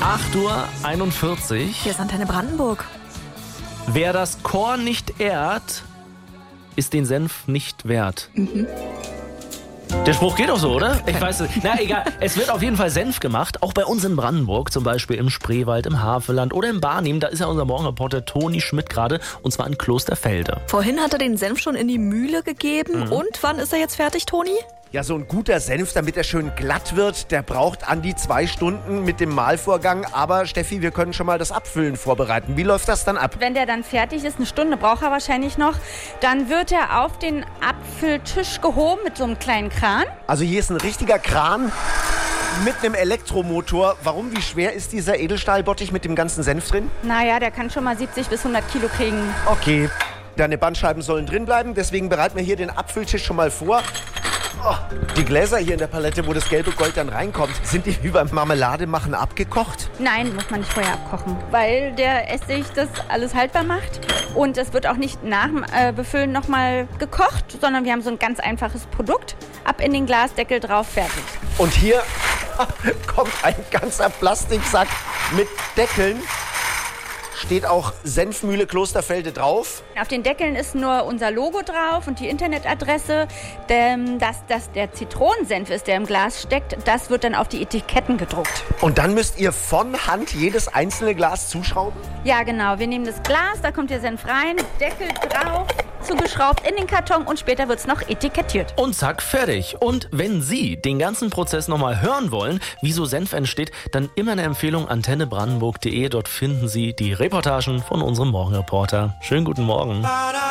8:41 Uhr. Hier ist Antenne Brandenburg. Wer das Korn nicht ehrt, ist den Senf nicht wert. Der Spruch geht doch so, oder? Ich weiß es. Na egal, es wird auf jeden Fall Senf gemacht, auch bei uns in Brandenburg, zum Beispiel im Spreewald, im Havelland oder im Barnim. Da ist ja unser Morgenreporter Toni Schmidt gerade, und zwar in Klosterfelde. Vorhin hat er den Senf schon in die Mühle gegeben. Und wann ist er jetzt fertig, Toni? Ja, so ein guter Senf, damit er schön glatt wird, der braucht an die 2 Stunden mit dem Mahlvorgang. Aber Steffi, wir können schon mal das Abfüllen vorbereiten. Wie läuft das dann ab? Wenn der dann fertig ist, 1 Stunde braucht er wahrscheinlich noch, dann wird er auf den Abfülltisch gehoben mit so einem kleinen Kran. Also hier ist ein richtiger Kran mit einem Elektromotor. Warum, wie schwer ist dieser Edelstahlbottich mit dem ganzen Senf drin? Naja, der kann schon mal 70 bis 100 Kilo kriegen. Okay, deine Bandscheiben sollen drin bleiben, deswegen bereiten wir hier den Abfülltisch schon mal vor. Oh, die Gläser hier in der Palette, wo das gelbe Gold dann reinkommt, sind die wie beim Marmelademachen abgekocht? Nein, muss man nicht vorher abkochen, weil der Essig das alles haltbar macht. Und es wird auch nicht nach dem Befüllen nochmal gekocht, sondern wir haben so ein ganz einfaches Produkt. Ab in den Glasdeckel drauf, fertig. Und hier kommt ein ganzer Plastiksack mit Deckeln. Steht auch Senfmühle Klosterfelde drauf. Auf den Deckeln ist nur unser Logo drauf und die Internetadresse. Dass der Zitronensenf ist, der im Glas steckt, das wird dann auf die Etiketten gedruckt. Und dann müsst ihr von Hand jedes einzelne Glas zuschrauben? Ja, genau. Wir nehmen das Glas, da kommt der Senf rein, Deckel drauf, zugeschraubt in den Karton und später wird es noch etikettiert. Und zack, fertig. Und wenn Sie den ganzen Prozess nochmal hören wollen, wie so Senf entsteht, dann immer eine Empfehlung antennebrandenburg.de. Dort finden Sie die Reportagen von unserem Morgenreporter. Schönen guten Morgen.